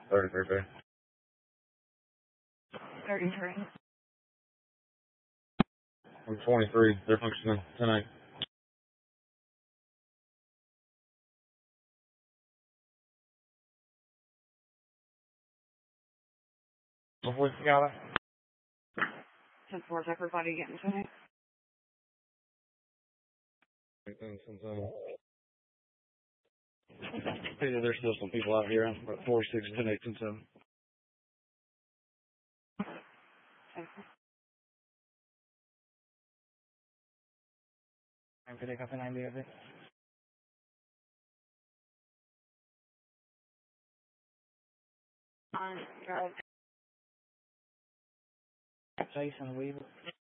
33. 33. I'm 23. They're functioning tonight. Hopefully, got it. 10-4, is everybody getting tonight? There's still some people out here. But 4, 6, 10, 8, 10, 7. I'm going to take up an idea of it. Got Jason Weaver.